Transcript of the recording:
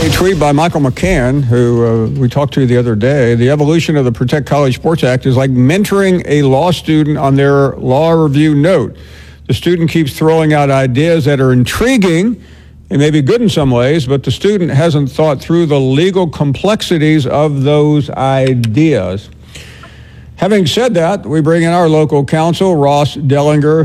A tweet by Michael McCann, who we talked to the other day. The evolution of the Protect College Sports Act is like mentoring a law student on their law review note. The student keeps throwing out ideas that are intriguing and maybe good in some ways, but the student hasn't thought through the legal complexities of those ideas. Having said that, we bring in our local counsel, Ross Dellinger,